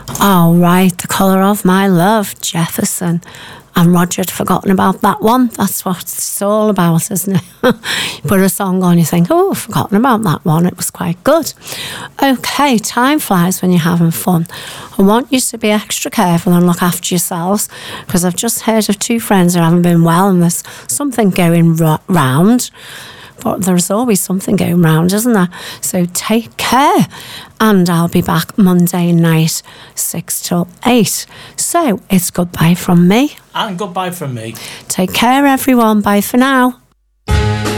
Oh, right, The Colour of My Love, Jefferson. And Roger had forgotten about that one. That's what it's all about, isn't it? You put a song on, you think, oh, I've forgotten about that one. It was quite good. Okay, time flies when you're having fun. I want you to be extra careful and look after yourselves, because I've just heard of 2 friends who haven't been well and there's something going round. But there's always something going round, isn't there? So take care. And I'll be back Monday night, 6 till 8. So it's goodbye from me. And goodbye from me. Take care, everyone. Bye for now.